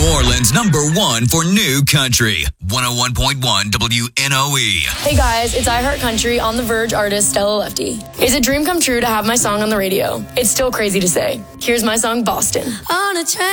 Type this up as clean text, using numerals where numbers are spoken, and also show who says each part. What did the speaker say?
Speaker 1: Orleans' #1 for new country. 101.1 WNOE.
Speaker 2: Hey guys, it's iHeart Country on The Verge artist Stella Lefty. It's a dream come true to have my song on the radio. It's still crazy to say. Here's my song, Boston.
Speaker 3: On a train.